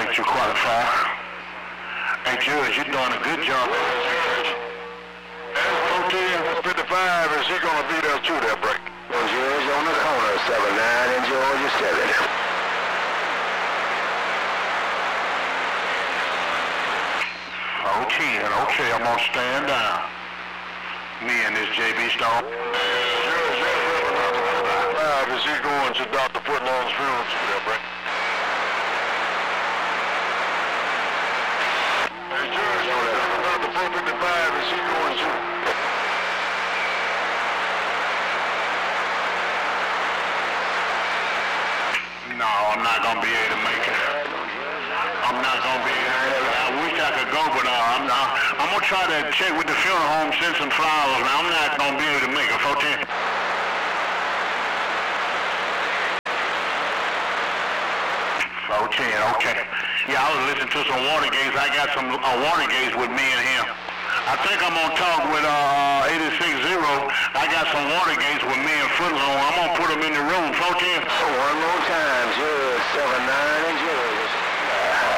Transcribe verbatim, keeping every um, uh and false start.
make you qualify. Hey, Judge, you're doing a good job. fourteen fifty-five, is he going to be there too, that break? George on the corner, seven nine and Georgia seven. Okay, okay, I'm gonna stand down. Me and this J B Stone. Five, is he going to Doctor Footlong's funeral too, that break? Hey, George, Doctor four fifty-five, is he going to? No, I'm not gonna be able to make it. I'm not gonna be able to. I wish I could go, but uh, I'm not. I'm gonna try to check with the funeral home, send some flowers. Now I'm not gonna be able to make it. fourteen. fourteen, okay. Yeah, I was listening to some Watergates. I got some uh, Watergates with me and him. I think I'm gonna talk with uh eighty-six zero. I got some Watergates with me and Footlong. I'm gonna put them in the room. fourteen.